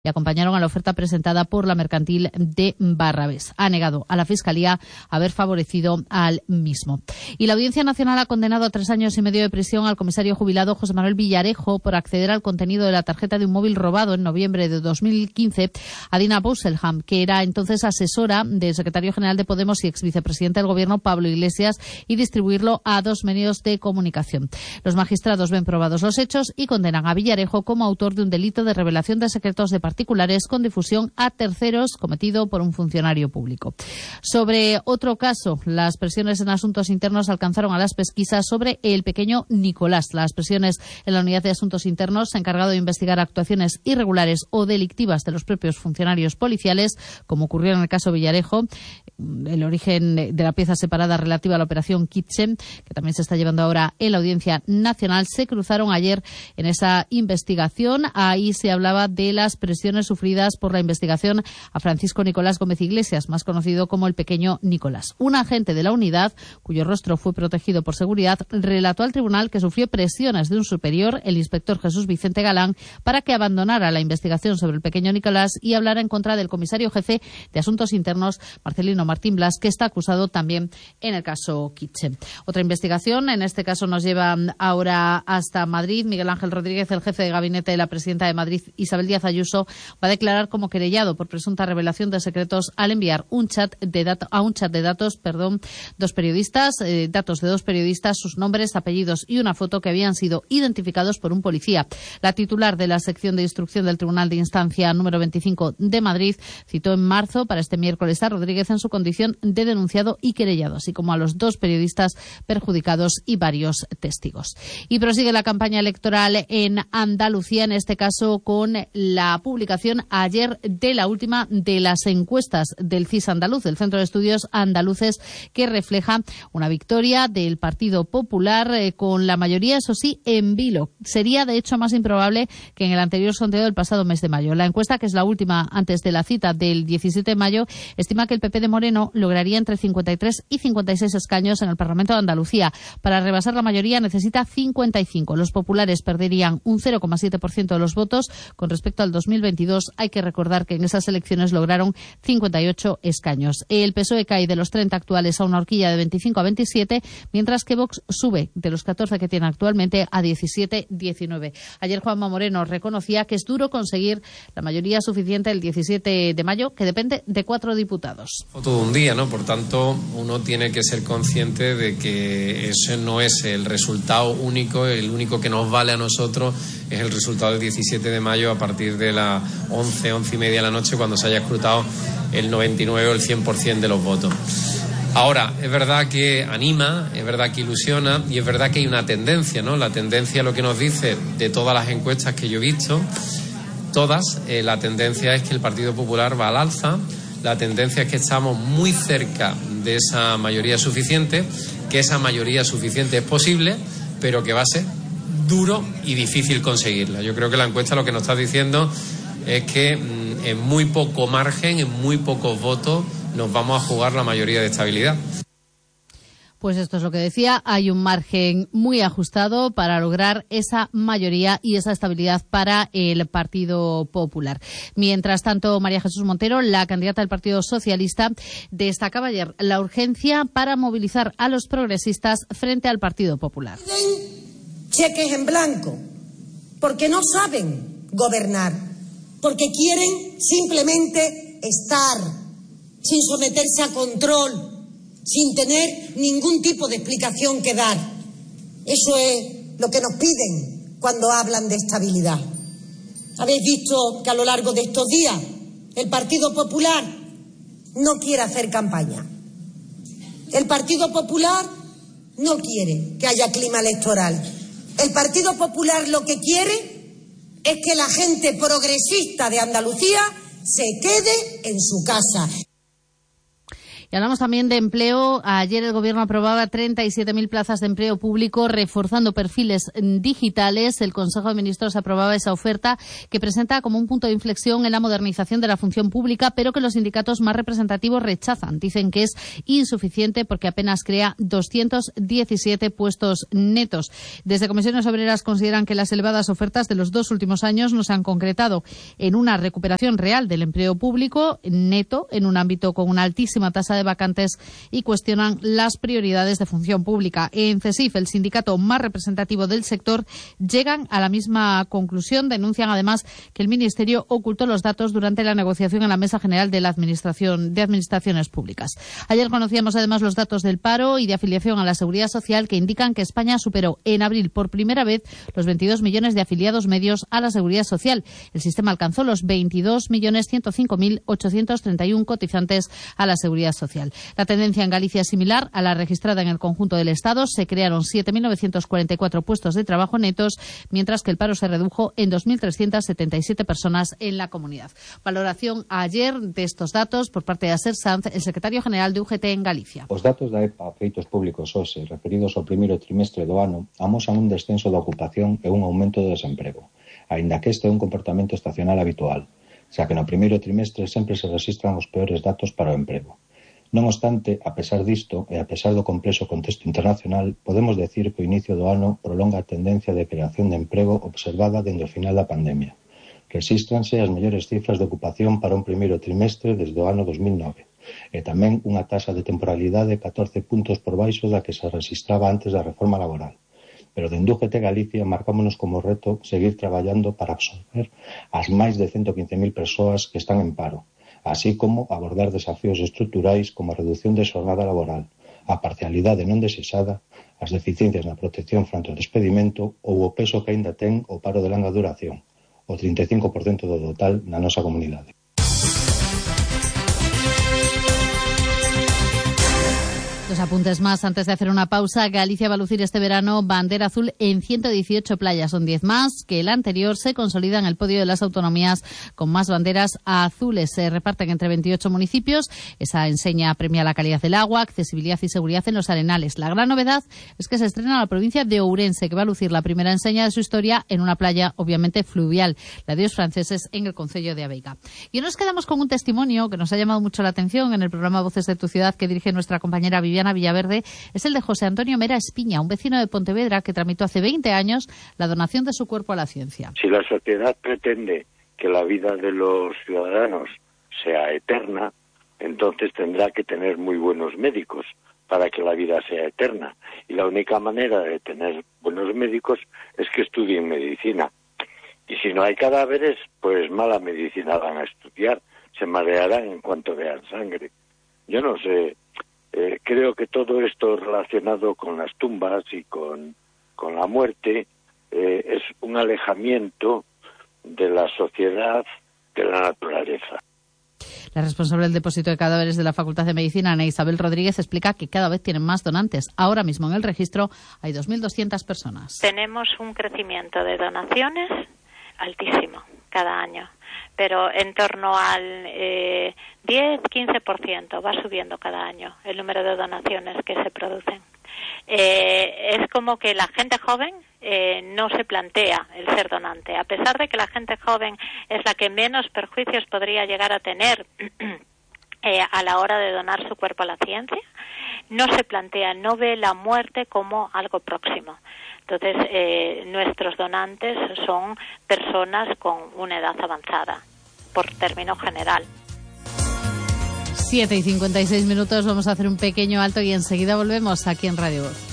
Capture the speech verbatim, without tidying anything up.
y acompañaron a la oferta presentada por la mercantil de Barrabés. Ha negado a la Fiscalía haber favorecido al mismo. Y la Audiencia Nacional ha condenado a tres años y medio de prisión al comisario jubilado José Manuel Villarejo por acceder al contenido de la tarjeta de un móvil robado en noviembre de dos mil quince a Dina Bousselham, que era entonces asesora del secretario general de Podemos y ex vicepresidente del Gobierno, Pablo Iglesias, y distribuirlo a dos medios de comunicación. Los magistrados ven probados los hechos y condenan a Villarejo como autor de un delito de revelación de secretos de particulares con difusión a terceros cometido por un funcionario público. Sobre otro caso, las presiones en asuntos internos alcanzaron a las pesquisas sobre el pequeño Nicolás. Las presiones en la unidad de asuntos internos, encargado de investigar actuaciones irregulares o delictivas de los propios funcionarios policiales, como ocurrió en el caso Villarejo, el origen de la pieza separada relativa a la operación Kitchen, que también se está llevando ahora en la Audiencia Nacional, se cruzaron ayer en esa investigación. Ahí se hablaba de las presiones sufridas por la investigación a Francisco Nicolás Gómez Iglesias, más conocido como el pequeño Nicolás. Un agente de la unidad, cuyo rostro fue protegido por seguridad, relató al tribunal que sufrió presiones de un superior, el inspector Jesús Vicente Galán, para que abandonara la investigación sobre el pequeño Nicolás y hablara en contra del comisario jefe de Asuntos Internos, Marcelino Martín Blas, que está acusado también en el caso Kitchen. Otra investigación, en este caso nos lleva ahora hasta Madrid. Miguel Ángel Rodríguez, el jefe de gabinete de la presidenta de Madrid, Isabel Díaz Ayuso, va a declarar como querellado por presunta revelación de secretos al enviar un chat de datos a un chat de datos, perdón, dos periodistas, eh, datos de dos periodistas, sus nombres, apellidos y una foto que habían sido identificados por un policía. La titular de la sección de instrucción del Tribunal de Instancia número veinticinco de Madrid citó en marzo para este miércoles a Rodríguez en su condición de denunciado y querellado, así como a los dos periodistas perjudicados y varios testigos. Y prosigue la campaña electoral en Andalucía, en este caso con la publicación ayer de la última de las encuestas del C I S andaluz, del Centro de Estudios Andaluces, que refleja una victoria del Partido Popular eh, con la mayoría, eso sí, en vilo. Sería, de hecho, más improbable que en el anterior sondeo del pasado mes de mayo. La encuesta, que es la última antes de la cita del diecisiete de mayo, estima que el P P de Moreno lograría entre cincuenta y tres y cincuenta y seis escaños en el Parlamento de Andalucía. Para rebasar la mayoría necesita cincuenta y cinco. Los populares perderían un cero coma siete por ciento de los votos con respecto al dos mil veintidós. Hay que recordar que en esas elecciones lograron cincuenta y ocho escaños. El P S O E cae de los treinta actuales a una horquilla de veinticinco a veintisiete, mientras que Vox sube de los catorce que tiene actualmente a diecisiete diecinueve. Ayer Juanma Moreno reconocía que es duro conseguir la mayoría suficiente el diecisiete de mayo, que depende de cuatro diputados. Todo un día, ¿no? Por tanto, uno tiene que ser consciente de que ese no es el resultado único, el único que nos vale a nosotros es el resultado del diecisiete de mayo a partir de las once, once y media de la noche, cuando se haya escrutado el noventa y nueve o el cien por ciento de los votos. Ahora, es verdad que anima, es verdad que ilusiona y es verdad que hay una tendencia, ¿no? La tendencia, lo que nos dice de todas las encuestas que yo he visto, todas, eh, la tendencia es que el Partido Popular va al alza, la tendencia es que estamos muy cerca de esa mayoría suficiente, que esa mayoría suficiente es posible, pero que va a ser duro y difícil conseguirla. Yo creo que la encuesta lo que nos está diciendo es que mmm, en muy poco margen, en muy pocos votos, nos vamos a jugar la mayoría de estabilidad. Pues esto es lo que decía, hay un margen muy ajustado para lograr esa mayoría y esa estabilidad para el Partido Popular. Mientras tanto, María Jesús Montero, la candidata del Partido Socialista, destacaba ayer la urgencia para movilizar a los progresistas frente al Partido Popular. Cheques en blanco, porque no saben gobernar, porque quieren simplemente estar sin someterse a control, sin tener ningún tipo de explicación que dar. Eso es lo que nos piden cuando hablan de estabilidad. Habéis visto que a lo largo de estos días el Partido Popular no quiere hacer campaña. El Partido Popular no quiere que haya clima electoral. El Partido Popular lo que quiere es que la gente progresista de Andalucía se quede en su casa. Y hablamos también de empleo. Ayer el Gobierno aprobaba treinta y siete mil plazas de empleo público, reforzando perfiles digitales. El Consejo de Ministros aprobaba esa oferta que presenta como un punto de inflexión en la modernización de la función pública, pero que los sindicatos más representativos rechazan. Dicen que es insuficiente porque apenas crea doscientos diecisiete puestos netos. Desde Comisiones Obreras consideran que las elevadas ofertas de los dos últimos años no se han concretado en una recuperación real del empleo público neto en un ámbito con una altísima tasa de vacantes y cuestionan las prioridades de función pública. En CESIF, el sindicato más representativo del sector, llegan a la misma conclusión. Denuncian además que el Ministerio ocultó los datos durante la negociación en la Mesa General de la Administración de Administraciones Públicas. Ayer conocíamos además los datos del paro y de afiliación a la Seguridad Social que indican que España superó en abril por primera vez los veintidós millones de afiliados medios a la Seguridad Social. El sistema alcanzó los veintidós millones ciento cinco mil ochocientos treinta y uno cotizantes a la Seguridad Social. La tendencia en Galicia es similar a la registrada en el conjunto del Estado. Se crearon siete mil novecientos cuarenta y cuatro puestos de trabajo netos, mientras que el paro se redujo en dos mil trescientas setenta y siete personas en la comunidad. Valoración ayer de estos datos por parte de Aser Sanz, el secretario general de U G T en Galicia. Os datos da E P A feitos públicos hoxe, referidos ao primeiro trimestre do ano, amosan un descenso da ocupación e un aumento do desemprego, aínda que este é un comportamento estacional habitual, xa que no primeiro trimestre sempre se registran os peores datos para o emprego. Non obstante, a pesar disto e a pesar do complexo contexto internacional, podemos decir que o inicio do ano prolonga a tendencia de creación de emprego observada dende o final da pandemia. Rexístranse as mellores cifras de ocupación para un primeiro trimestre desde o ano dos mil nove e tamén unha taxa de temporalidade catorce puntos por baixo da que se rexistraba antes da reforma laboral. Pero dende U G T Galicia marcámonos como reto seguir traballando para absorber as máis de ciento quince mil persoas que están en paro, así como abordar desafíos estruturais como a reducción de xornada laboral, a parcialidade non desexada, as deficiencias na protección fronte ao despedimento ou o peso que aínda ten o paro de longa duración, o trinta e cinco por cento do total na nosa comunidade. Dos apuntes más antes de hacer una pausa. Galicia va a lucir este verano bandera azul en ciento dieciocho playas. Son diez más que el anterior. Se consolida en el podio de las autonomías con más banderas azules. Se reparten entre veintiocho municipios. Esa enseña premia la calidad del agua, accesibilidad y seguridad en los arenales. La gran novedad es que se estrena la provincia de Ourense, que va a lucir la primera enseña de su historia en una playa obviamente fluvial, la de los franceses, en el concello de Aveiga. Y nos quedamos con un testimonio que nos ha llamado mucho la atención en el programa Voces de tu Ciudad, que dirige nuestra compañera Viviana Villaverde. Es el de José Antonio Mera Espiña, un vecino de Pontevedra que tramitó hace veinte años la donación de su cuerpo a la ciencia. Si la sociedad pretende que la vida de los ciudadanos sea eterna, entonces tendrá que tener muy buenos médicos para que la vida sea eterna. Y la única manera de tener buenos médicos es que estudien medicina. Y si no hay cadáveres, pues mala medicina van a estudiar, se marearán en cuanto vean sangre. Yo no sé, eh, creo que todo esto relacionado con las tumbas y con, con la muerte eh, es un alejamiento de la sociedad de la naturaleza. La responsable del depósito de cadáveres de la Facultad de Medicina, Ana Isabel Rodríguez, explica que cada vez tienen más donantes. Ahora mismo en el registro hay dos mil doscientas personas. Tenemos un crecimiento de donaciones altísimo cada año, pero en torno al eh, diez a quince por ciento va subiendo cada año el número de donaciones que se producen. Eh, es como que la gente joven eh, no se plantea el ser donante, a pesar de que la gente joven es la que menos perjuicios podría llegar a tener eh, a la hora de donar su cuerpo a la ciencia, no se plantea, no ve la muerte como algo próximo. Entonces, eh, nuestros donantes son personas con una edad avanzada, por término general. siete y cincuenta y seis minutos, vamos a hacer un pequeño alto y enseguida volvemos aquí en Radio Voz.